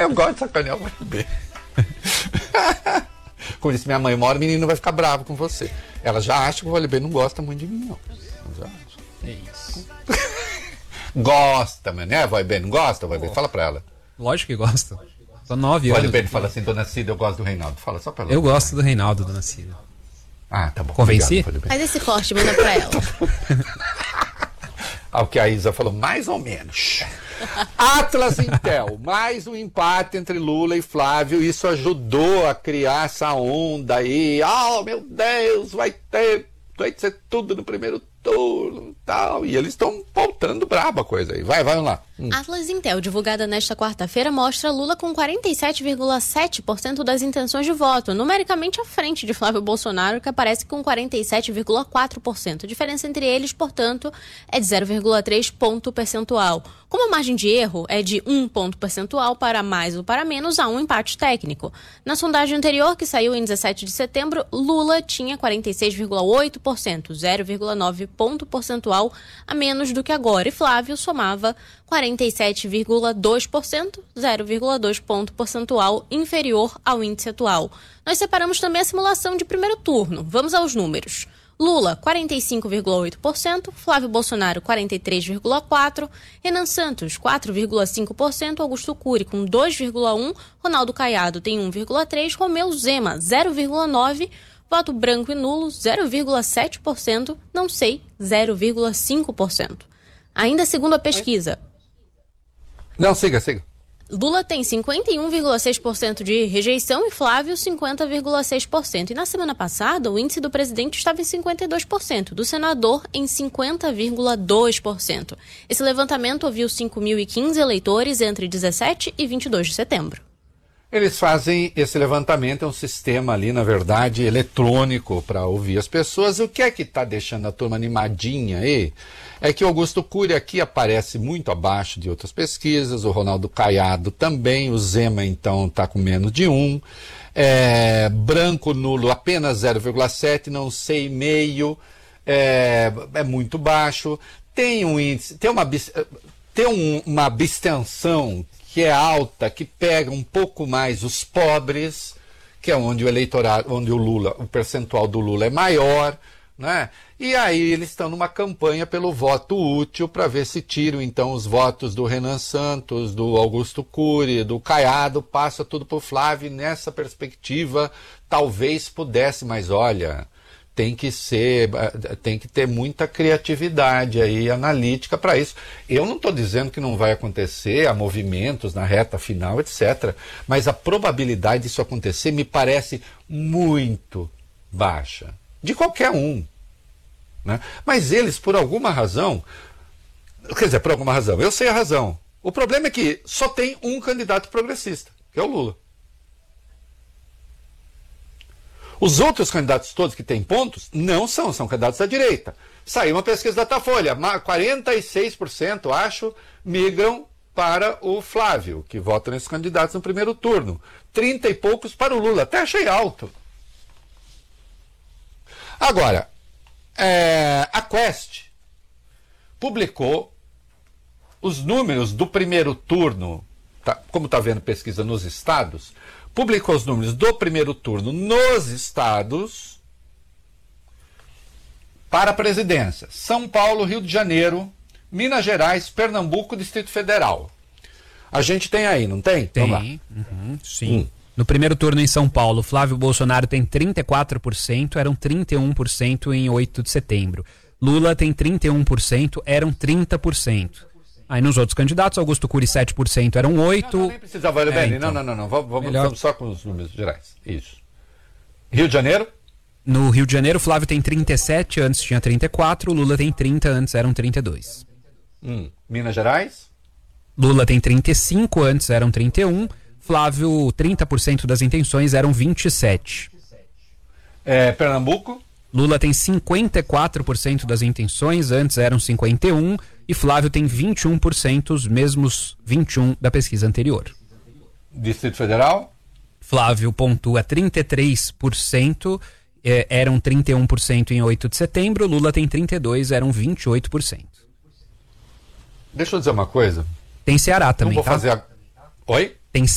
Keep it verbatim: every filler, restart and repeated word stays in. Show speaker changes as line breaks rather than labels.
Eu gosto de sacanear o V L B. Como disse minha mãe, uma hora o menino vai ficar bravo com você. Ela já acha que o V L B não gosta muito de mim, não. Já acha.
É isso.
Gosta, mano, né? V L B não gosta? V L B, fala pra ela.
Lógico que gosta. São nove
O
anos.
V L B fala assim, dona Cida, eu gosto do Reinaldo. Fala só pra ela.
Eu gosto do Reinaldo, dona Cida.
Ah, tá bom.
Convenci?
Obrigado,
Faz esse corte, manda pra ela.
Ao que a Isa falou, mais ou menos. Atlas Intel, mais um empate entre Lula e Flávio. Isso ajudou a criar essa onda aí. Oh, meu Deus, vai ter, vai ser tudo no primeiro turno e tal. E eles estão voltando braba a coisa aí. Vai, vai, vamos lá. Hum.
Atlas Intel, divulgada nesta quarta-feira, mostra Lula com quarenta e sete vírgula sete por cento das intenções de voto, numericamente à frente de Flávio Bolsonaro, que aparece com quarenta e sete vírgula quatro por cento. A diferença entre eles, portanto, é de zero vírgula três ponto percentual. Como a margem de erro é de um ponto percentual para mais ou para menos, há um empate técnico. Na sondagem anterior, que saiu em dezessete de setembro, Lula tinha quarenta e seis vírgula oito por cento, zero vírgula nove ponto percentual a menos do que agora, e Flávio somava quarenta e sete vírgula dois por cento, zero vírgula dois ponto percentual inferior ao índice atual. Nós separamos também a simulação de primeiro turno. Vamos aos números. Lula, quarenta e cinco vírgula oito por cento, Flávio Bolsonaro, quarenta e três vírgula quatro por cento, Renan Santos, quatro vírgula cinco por cento, Augusto Cury, com dois vírgula um por cento, Ronaldo Caiado tem um vírgula três por cento, Romeu Zema, zero vírgula nove por cento, voto branco e nulo, zero vírgula sete por cento, não sei, zero vírgula cinco por cento. Ainda segundo a pesquisa...
Não, siga, siga.
Lula tem cinquenta e um vírgula seis por cento de rejeição e Flávio cinquenta vírgula seis por cento. E na semana passada, o índice do presidente estava em cinquenta e dois por cento, do senador em cinquenta vírgula dois por cento. Esse levantamento ouviu cinco mil e quinze eleitores entre dezessete e vinte e dois de setembro.
Eles fazem esse levantamento, é um sistema ali, na verdade, eletrônico para ouvir as pessoas. O que é que está deixando a turma animadinha aí? É que o Augusto Cury aqui aparece muito abaixo de outras pesquisas, o Ronaldo Caiado também, o Zema então está com menos de um, é, branco nulo apenas zero vírgula sete, não sei, meio, é, é muito baixo, tem um índice, tem uma, tem um, uma abstenção que é alta, que pega um pouco mais os pobres, que é onde o eleitorado, onde o Lula, o percentual do Lula é maior, né? E aí eles estão numa campanha pelo voto útil para ver se tiram então os votos do Renan Santos, do Augusto Cury, do Caiado, passa tudo para o Flávio, e nessa perspectiva talvez pudesse, mas olha, tem que ser, tem que ter muita criatividade aí, analítica para isso. Eu não estou dizendo que não vai acontecer, há movimentos na reta final, etcétera, mas a probabilidade disso acontecer me parece muito baixa, de qualquer um. Né? Mas eles, por alguma razão, quer dizer, por alguma razão, eu sei a razão. O problema é que só tem um candidato progressista, que é o Lula. Os outros candidatos todos que têm pontos não são, são candidatos da direita. Saiu uma pesquisa da Datafolha, quarenta e seis por cento, acho, migram para o Flávio, que vota nesses candidatos no primeiro turno. trinta e poucos para o Lula, até achei alto. Agora, é, a Quest publicou os números do primeiro turno, tá, como está vendo pesquisa nos estados, publicou os números do primeiro turno nos estados para a presidência. São Paulo, Rio de Janeiro, Minas Gerais, Pernambuco, Distrito Federal. A gente tem aí, não tem?
Tem,
Vamos lá.
uhum, sim. Hum. No primeiro turno em São Paulo, Flávio Bolsonaro tem trinta e quatro por cento, eram trinta e um por cento em oito de setembro. Lula tem trinta e um por cento, eram trinta por cento. Aí nos outros candidatos, Augusto Cury sete por cento, eram oito por cento.
Não, não, nem precisava, olha,
é,
bem,
então.
não, não, não, não. Vamos, vamos, vamos só com os números gerais. Isso. Rio de Janeiro?
No Rio de Janeiro, Flávio tem trinta e sete, antes tinha trinta e quatro, Lula tem trinta, antes eram trinta e dois.
Hum. Minas Gerais?
Lula tem trinta e cinco, antes eram trinta e um, Flávio, trinta por cento das intenções eram vinte e sete.
É, Pernambuco?
Lula tem cinquenta e quatro por cento das intenções, antes eram cinquenta e um, e Flávio tem vinte e um por cento, os mesmos vinte e um da pesquisa anterior.
Distrito Federal?
Flávio pontua trinta e três por cento, eh, eram trinta e um por cento em oito de setembro, Lula tem trinta e dois por cento, eram vinte e oito por cento.
Deixa eu dizer uma coisa.
Tem Ceará também,
não vou
tá?
Fazer a... Oi?